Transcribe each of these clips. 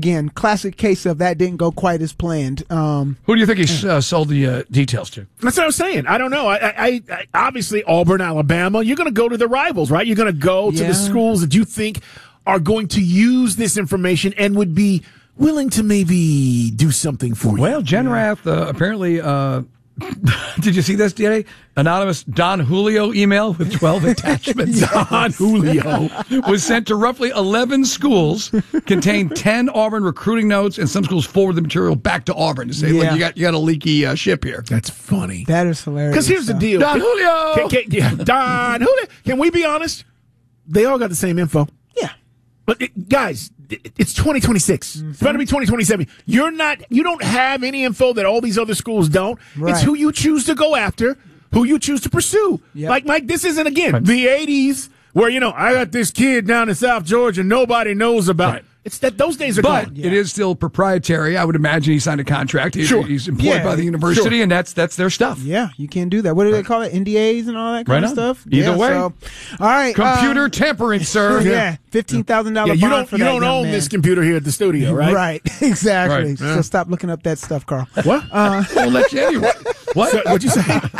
again, classic case of that didn't go quite as planned. Who do you think he sold the details to? That's what I was saying. I don't know. I obviously Auburn, Alabama. You're going to go to the rivals, right? You're going to go to the schools that you think are going to use this information and would be willing to maybe do something for you. Well, Jen Rath apparently. Did you see this today? Anonymous Don Julio email with 12 attachments. Don Julio was sent to roughly 11 schools, contained 10 Auburn recruiting notes, and some schools forward the material back to Auburn to say, look, you got a leaky ship here. That's funny. That is hilarious. Because here's the deal. Don Julio! Don Julio. Can we be honest? They all got the same info. Yeah. But guys, it's 2026. It's about to be 2027. You don't have any info that all these other schools don't. Right. It's who you choose to go after, who you choose to pursue. Yep. Like, Mike, this isn't, again, the 80s where, I got this kid down in South Georgia nobody knows about. Right. It's that those days are but gone. it is still proprietary. I would imagine he signed a contract. He's employed by the university, and that's their stuff. Yeah, you can't do that. What do they call it? NDAs and all that kind of stuff? Either way. So, all right. Computer tampering, sir. Yeah, $15,000 you bond for you that don't young own man. this computer here at the studio, right? Right, exactly. Right. So stop looking up that stuff, Carl. What? I'll let you anyway. What? What'd you say?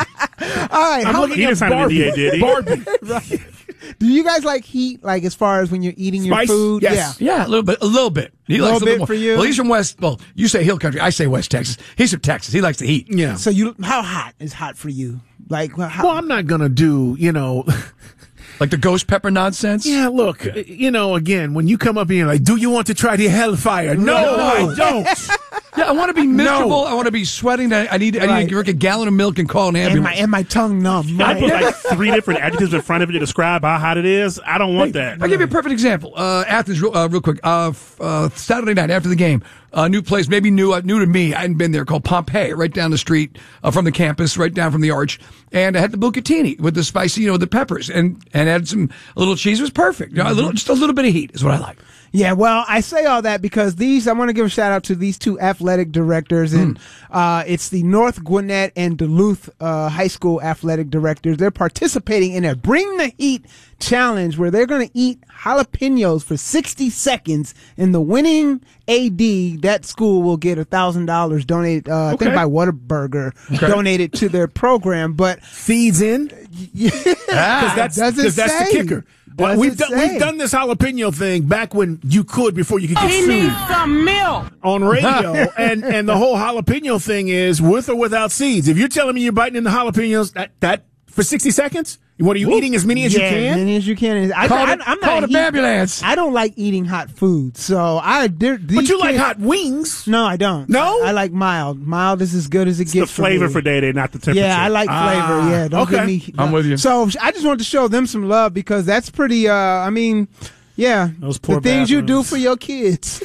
All right. He didn't sign an NDA, did he? Barbie. Right. Do you guys like heat, like as far as when you're eating Spice? your food? Yes. Yeah, a little bit. He Little likes a bit little more. for you? Well, he's from West. Well, you say Hill Country. I say West Texas. He's from Texas. He likes the heat. Yeah. So how hot is hot for you? Like, how, Well, I'm not going to do, Like the ghost pepper nonsense. Yeah, look, again, when you come up here like, do you want to try the hellfire? No, I don't. Yeah, I want to be miserable. I want to be sweating. I need to drink a gallon of milk and call an ambulance. and my tongue numb. I Right? put like 3 different adjectives in front of it to describe how hot it is. I don't want that. I'll give you a perfect example. Athens, real quick. Saturday night after the game, a new place, maybe new to me. I hadn't been there, called Pompeii, right down the street from the campus, right down from the arch. And I had the bucatini with the spicy, the peppers, and added a little cheese. It was perfect. Just a little bit of heat is what I like. Yeah, well, I say all that because I want to give a shout out to these 2 athletic directors, and it's the North Gwinnett and Duluth High School athletic directors. They're participating in a Bring the Heat challenge where they're going to eat jalapenos for 60 seconds, and the winning AD, that school will get $1,000 donated, I think by Whataburger, donated to their program, but feeds in? Because that's the kicker. Well, we've done this jalapeno thing back when you could, before you could get sued. He needs some milk on radio, and the whole jalapeno thing is with or without seeds. If you're telling me you're biting into jalapenos that for 60 seconds, what are you eating as many as you can? As many as you can. I'm not an ambulance. I don't like eating hot food, so But you like hot wings? No, I don't. No, I like mild. Mild is as good as it gets. The flavor for Day Day, not the temperature. Yeah, I like flavor. Yeah, don't give me. I'm with you. So I just wanted to show them some love because that's pretty. Those poor the things you do bathrooms. for your kids.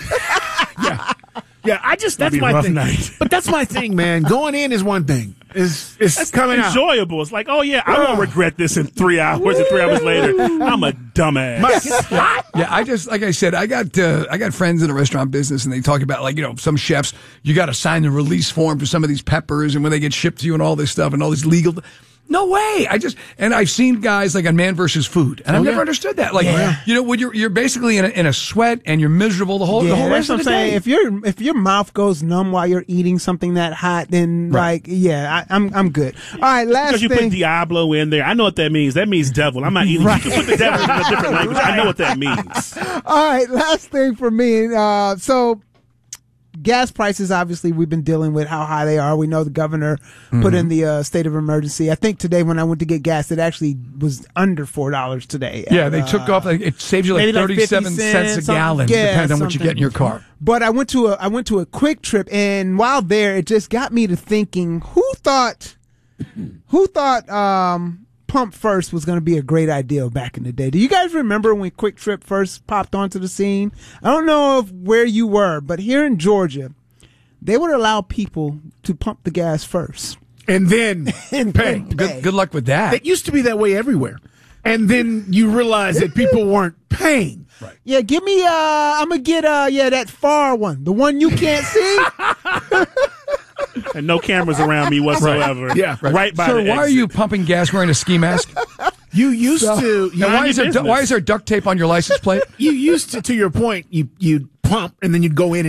Yeah, that's my thing. Night. But that's my thing, man. Going in is one thing. It's coming out. Enjoyable. It's like, oh yeah, I won't regret this in 3 hours. And 3 hours later, I'm a dumbass. Yeah, I just, like I said, I got friends in the restaurant business, and they talk about some chefs. You got to sign the release form for some of these peppers, and when they get shipped to you, and all this stuff, and all this legal. No way. And I've seen guys like on Man vs. Food, and I've never understood that. Like, when you're basically in a sweat and you're miserable the whole rest of the day. If your mouth goes numb while you're eating something that hot, then I'm good. All right, last because you thing. put Diablo in there. I know what that means. That means devil. I'm not eating. Right. You can put the devil in a different language. I know what that means. All right, last thing for me. So gas prices, obviously, we've been dealing with how high they are. We know the governor put in the state of emergency. I think today when I went to get gas, it actually was under $4 today. Yeah, they took off. It saves you like 37 cents a gallon, depending on what you get in your car. But I went to a Quick Trip, and while there, it just got me to thinking: who thought Pump First was going to be a great idea back in the day? Do you guys remember when Quick Trip first popped onto the scene? I don't know where you were, but here in Georgia, they would allow people to pump the gas first. And then pay. Good luck with that. It used to be that way everywhere. And then you realize that people weren't paying. Right. Yeah, give me, I'm going to get, that far one. The one you can't see. And no cameras around me whatsoever. Right. Yeah. Right by Sir, the why are exit. you pumping gas wearing a ski mask? You used to. And why is there duct tape on your license plate? You used to your point, you'd pump and then you'd go in